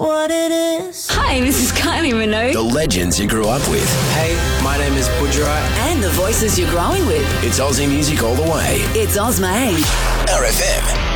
what it is. Hi, this is Kylie Minogue. The legends you grew up with. Hey, my name is Budgerai. And the voices you're growing with. It's Aussie music all the way. It's Ozmade. RFM.